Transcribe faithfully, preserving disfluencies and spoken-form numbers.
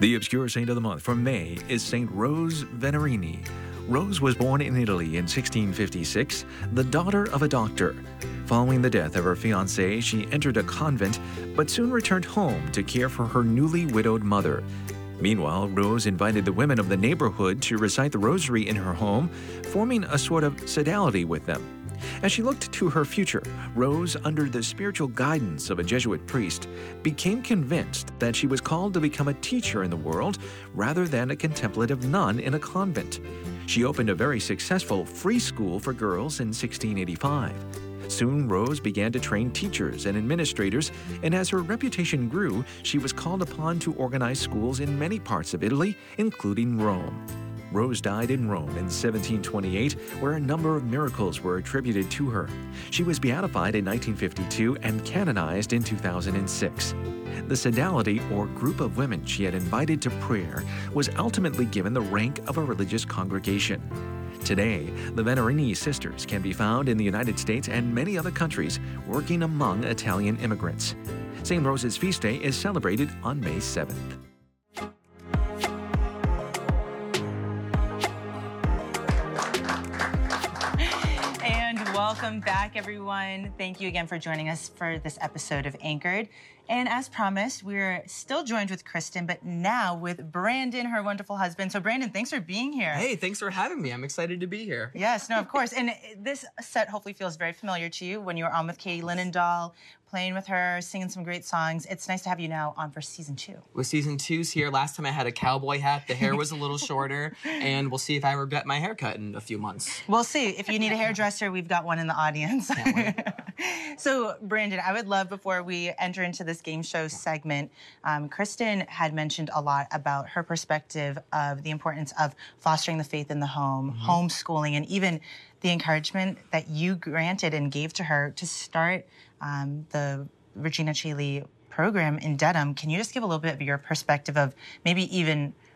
The obscure saint of the month for May is Saint Rose Venerini. Rose was born in Italy in sixteen fifty-six, the daughter of a doctor. Following the death of her fiancé, she entered a convent, but soon returned home to care for her newly widowed mother. Meanwhile, Rose invited the women of the neighborhood to recite the rosary in her home, forming a sort of sodality with them. As she looked to her future, Rose, under the spiritual guidance of a Jesuit priest, became convinced that she was called to become a teacher in the world rather than a contemplative nun in a convent. She opened a very successful free school for girls in sixteen eighty-five. Soon, Rose began to train teachers and administrators, and as her reputation grew, she was called upon to organize schools in many parts of Italy, including Rome. Rose died in Rome in seventeen twenty-eight, where a number of miracles were attributed to her. She was beatified in nineteen fifty-two and canonized in two thousand six. The sodality, or group of women she had invited to prayer, was ultimately given the rank of a religious congregation. Today, the Venerini sisters can be found in the United States and many other countries, working among Italian immigrants. Saint Rose's feast day is celebrated on May seventh. Welcome back, everyone. Thank you again for joining us for this episode of Anchored. And as promised, we're still joined with Kristen, but now with Brandon, her wonderful husband. So Brandon, thanks for being here. Hey, thanks for having me. I'm excited to be here. Yes, no, of course. And this set hopefully feels very familiar to you when you were on with Katie Linendahl, playing with her, singing some great songs. It's nice to have you now on for season two. Well, season two's here. Last time I had a cowboy hat. The hair was a little shorter. And we'll see if I ever get my hair cut in a few months. We'll see. If you need a hairdresser, we've got one in the audience. Can't wait. So, Brandon, I would love, before we enter into this game show segment, um, Kristen had mentioned a lot about her perspective of the importance of fostering the faith in the home, mm-hmm. homeschooling, and even the encouragement that you granted and gave to her to start um, the Regina Caeli program in Dedham. Can you just give a little bit of your perspective of maybe even